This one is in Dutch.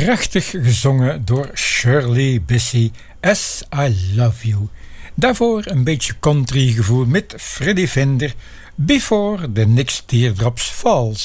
Prachtig gezongen door Shirley Bassey, As I Love You. Daarvoor een beetje country gevoel met Freddy Fender, Before the Next Teardrops Falls.